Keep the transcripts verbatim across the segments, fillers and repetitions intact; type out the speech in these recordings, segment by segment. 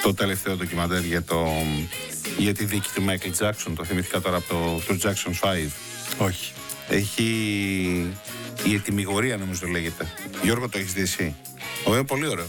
το τελευταίο ντοκιμαντέρ για, το, για τη δίκη του Μάικλ Τζάκσον. Το θυμήθηκα τώρα από το, το Jackson πέντε. Όχι. Έχει η ετοιμιγορία, νομίζω λέγεται. Γιώργο, το έχεις δει εσύ? Ωραίο, πολύ ωραίο.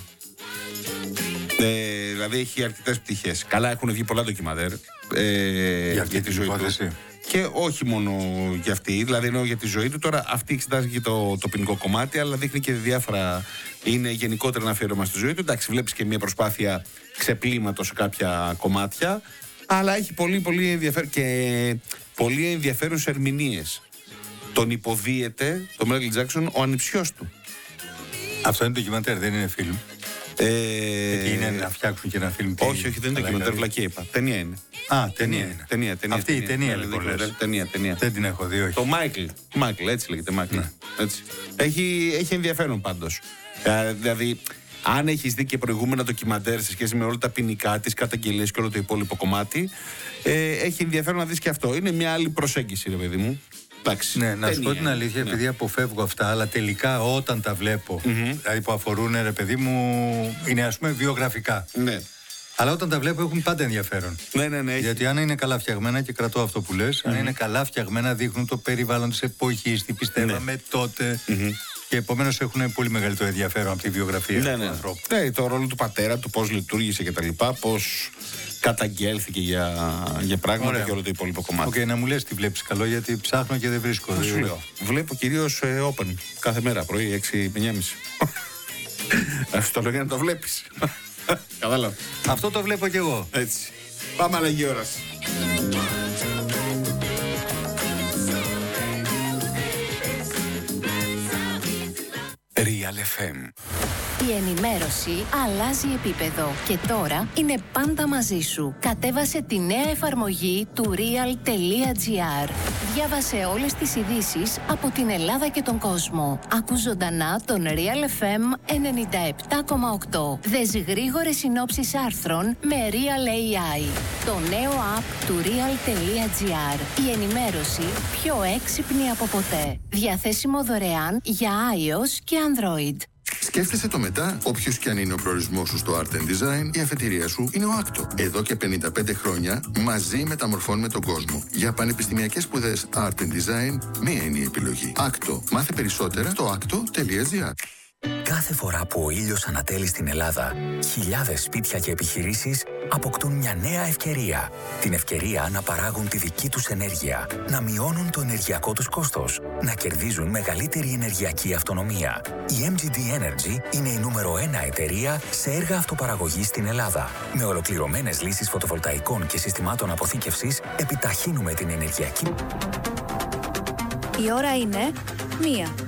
Ε, δηλαδή έχει αρκετές πτυχές. Καλά, έχουν βγει πολλά ντοκιμαντέρ ε, για, για τη ζωή υπόθεση. του. Και όχι μόνο για αυτή, δηλαδή εννοώ για τη ζωή του. Τώρα αυτή εξετάζει και το, το ποινικό κομμάτι, αλλά δείχνει και διάφορα. Είναι γενικότερα ένα αφιέρωμα στη ζωή του. Εντάξει, βλέπεις και μια προσπάθεια ξεπλήματος σε κάποια κομμάτια, αλλά έχει πολύ, πολύ ενδιαφέρον και πολύ ενδιαφέρουσες ερμηνείες. Τον υποδίεται το Μάικλ Τζάκσον ο ανιψιός του. Αυτό είναι ντοκιμαντέρ, δεν είναι φιλμ. Ε... Γιατί είναι να φτιάξουν και ένα φιλμ. Όχι, όχι, δεν είναι ντοκιμαντέρ, βλακία είπα. Ταινία είναι. Α, ταινία είναι. Ταινία, ταινία, αυτή η ταινία, ταινία λοιπόν. Λες. Ταινία, ταινία. Δεν την έχω δει, όχι. Το Μάικλ. Μάικλ, έτσι λέγεται. Μάικλ. Ναι. Έτσι. Έχει, έχει ενδιαφέρον πάντως. Ε, δηλαδή, αν έχεις δει και προηγούμενα ντοκιμαντέρ σε σχέση με όλα τα ποινικά, τις καταγγελίες και όλο το υπόλοιπο κομμάτι, ε, έχει ενδιαφέρον να δεις και αυτό. Είναι μια άλλη προσέγγιση, ρε παιδί μου. Εντάξει, ναι, να σου πω την αλήθεια, ναι. Επειδή αποφεύγω αυτά, αλλά τελικά όταν τα βλέπω, mm-hmm. δηλαδή που αφορούν, ρε παιδί μου, είναι ας πούμε βιογραφικά. Ναι. Αλλά όταν τα βλέπω έχουν πάντα ενδιαφέρον. Ναι, ναι, ναι. Γιατί αν είναι καλά φτιαγμένα, και κρατώ αυτό που λες, mm-hmm. αν είναι καλά φτιαγμένα, δείχνουν το περιβάλλον της εποχής, τι πιστεύαμε ναι. τότε. Mm-hmm. Και επομένως έχουν πολύ μεγαλύτερο ενδιαφέρον από τη βιογραφία ναι, του ναι. ανθρώπου. Ναι, το ρόλο του πατέρα, του πώς λειτουργήσε κτλ. Πώς καταγγέλθηκε για, για πράγματα. Ωραία. Και όλο το υπόλοιπο κομμάτι. Οκ, okay, να μου λες τι βλέπεις καλό, γιατί ψάχνω και δεν βρίσκω. Δεν σου λέω. Βλέπω κυρίως ε, open κάθε μέρα πρωί έξι με εννιά και μισή. Αυτό το λέω για να το βλέπεις. Κατάλαβα. Αυτό το βλέπω κι εγώ. Έτσι. Πάμε αλλαγή ώρας. Real εφ εμ. Η ενημέρωση αλλάζει επίπεδο και τώρα είναι πάντα μαζί σου. Κατέβασε τη νέα εφαρμογή του real.gr. Διάβασε όλες τις ειδήσεις από την Ελλάδα και τον κόσμο. Άκου ζωντανά τον Real εφ εμ ενενήντα επτά κόμμα οκτώ. Δες γρήγορες συνόψεις άρθρων με Real έι άι. Το νέο app του real.gr. Η ενημέρωση πιο έξυπνη από ποτέ. Διαθέσιμο δωρεάν για iOS και Android. Σκέφτεσαι το μετά, όποιος και αν είναι ο προορισμός σου στο Art and Design, η αφετηρία σου είναι ο άκτο. Εδώ και πενήντα πέντε χρόνια, μαζί μεταμορφώνουμε τον κόσμο. Για πανεπιστημιακές σπουδές Art and Design, μία είναι η επιλογή. άκτο. Μάθε περισσότερα στο άκτο τελεία τζι άρ. Κάθε φορά που ο ήλιος ανατέλει στην Ελλάδα, χιλιάδες σπίτια και επιχειρήσεις αποκτούν μια νέα ευκαιρία. Την ευκαιρία να παράγουν τη δική τους ενέργεια, να μειώνουν το ενεργειακό τους κόστος, να κερδίζουν μεγαλύτερη ενεργειακή αυτονομία. Η εμ τζι ντι Energy είναι η νούμερο ένα εταιρεία σε έργα αυτοπαραγωγής στην Ελλάδα. Με ολοκληρωμένες λύσεις φωτοβολταϊκών και συστημάτων αποθήκευσης, επιταχύνουμε την ενεργειακή. Η ώρα είναι μία.